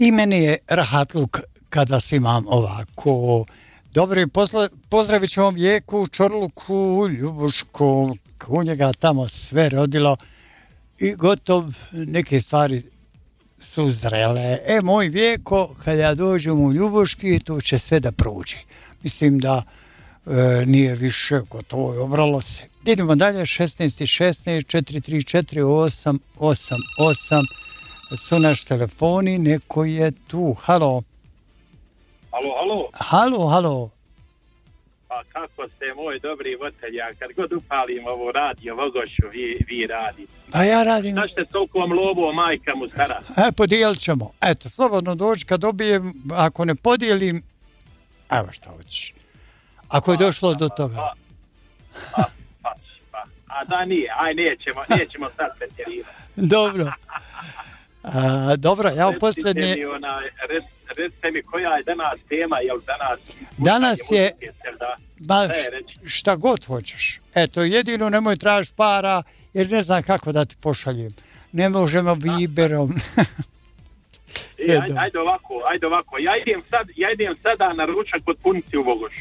I meni je rahatluk kad vas imam ovako. Dobro, pozdravit ću ovom Vijeku, Čorluku, Ljubušku, u njega tamo sve rodilo i gotov neke stvari su zrele. Moj Vijeko, kad ja dođem u Ljubuški, to će sve da prođe. Mislim da nije više, gotovo je, obralo se. Idemo dalje, 16-16-434-888 su naš telefoni, neko je tu. Halo. Halo. Pa kako ste moj dobri voditelja, kad god upalim ovo radio, Vogošu, vi radite. Pa ja radim. Znaš te tolkom lobo, majka mu stara. Podijelit ćemo. Eto, slobodno dođi, kad dobijem, ako ne podijelim, evo šta hoćeš. Ako je došlo do toga. A da nije, nećemo sad pretjerivati. Dobro. Dobro, ja u posljednje... Recite mi koja je danas tema, jel danas je... Šta god hoćeš. Eto, jedino nemoj tražiti para, jer ne znam kako da ti pošaljem. Ne možemo Viberom. Ajde ovako. Ja idem sada na ručak kod punici u Vogoš.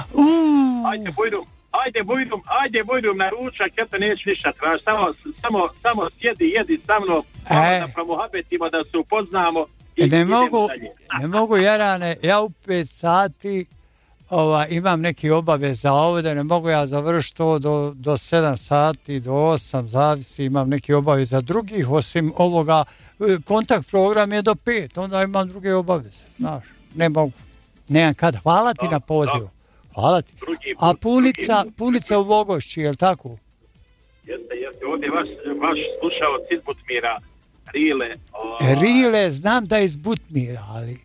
Ajde Bujdum na ručak, eto neću ništa tražiti. Samo sjedi, jedi sa mnom, da promohabetimo, da se upoznamo. Ne mogu Jarane, ja u 5 sati imam neki obaveza ovdje, ne mogu ja završiti to do 7 sati, do 8, zavisi, imam neki obaveza drugih, osim ovoga, kontakt program je do 5, onda imam druge obaveze, znaš, ne mogu, nemam kad, hvala ti na pozivu, hvala ti. A punica u Vogošći, je li tako? Jeste, ovdje vaš slušao iz Butmira, Rile. Rile, znam da je iz Butmira, ali...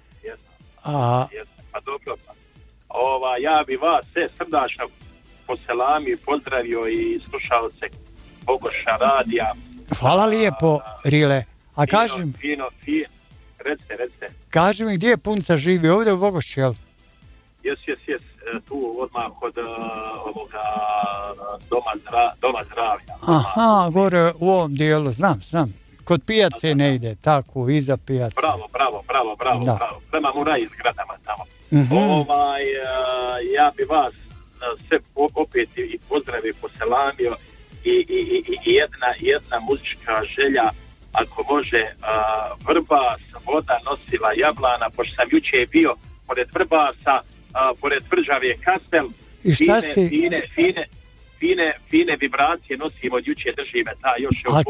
Pa dobro, ja bi vas sve srdačno poselamio, pozdravio i slušao se Vogoša radija. Hvala lijepo, Rile. A kažem... Recite. Kaži mi, gdje je punica živi? Ovdje u Vogošći, jel? Jes. Tu odmah kod ovoga doma zdravlja. Aha, gore u ovom dijelu, znam. Kod pijace ne ide, tako, iza pijace. Bravo. Prema Muraji zgradama tamo. Mm-hmm. Ja bi vas sve opet i pozdravio, poselamio i jedna muzička želja, ako može, Vrbas, voda nosila jablana, pošto sam jučer bio pored Vrbasa, pored tvrđave Kastel. I šta fine vibracije nosim od jučer, drži me ta još. A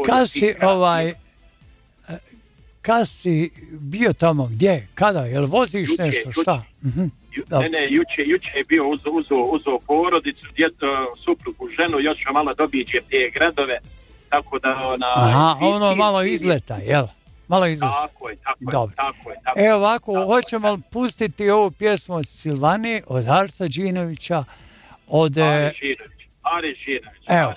kad si bio tamo, gdje, kada, jel voziš nešto, šta? Ne, jučer je bio uzo porodicu, suprugu, ženu, još malo dobiđe te gradove, tako da malo izleta, jel? Malo izleta. Tako je. Evo ovako, hoćemo pustiti ovu pjesmu od Silvane, od Arsa Đinovića, od... Ari Žinović. Evo,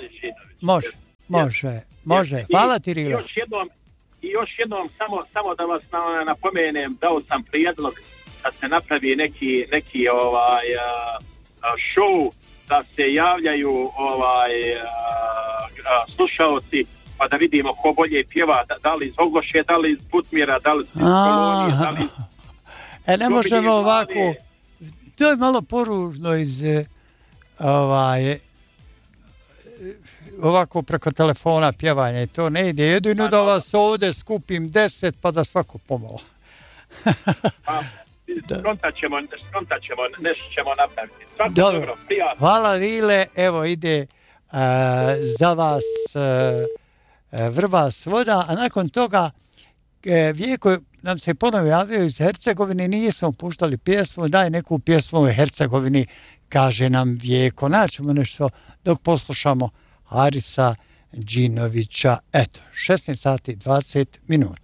može. Hvala ti, Rilo. I još jednom samo da vas napomenem, dao sam prijedlog da se napravi neki show, da se javljaju slušaoci, pa da vidimo ko bolje pjeva, da li iz Vogoše, da li iz Butmira, da li iz Kolonije, da li... ne možemo ovako, to je malo poružno iz ovako preko telefona pjevanje i to ne ide, jedino da vas ovdje skupim 10 pa da svako pomalo. Skontat ćemo, nešto ćemo napraviti. Dobro, hvala Rile, evo ide za vas Vrbas voda, a nakon toga Vijeko nam se ponovo javio iz Hercegovine, nismo puštali pjesmu, daj neku pjesmu u Hercegovini, kaže nam Vijeko, naćemo nešto dok poslušamo Arisa Đinovića. Eto, 16 sati 20 minuta.